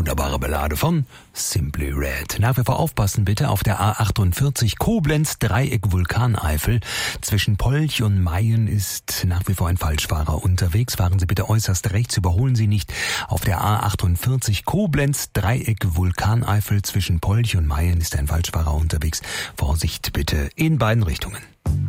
wunderbare Ballade von Simply Red. Nach wie vor aufpassen bitte auf der A48 Koblenz Dreieck Vulkaneifel. Zwischen Polch und Mayen ist nach wie vor ein Falschfahrer unterwegs. Fahren Sie bitte äußerst rechts, überholen Sie nicht. Auf der A48 Koblenz Dreieck Vulkaneifel zwischen Polch und Mayen ist ein Falschfahrer unterwegs. Vorsicht bitte in beiden Richtungen.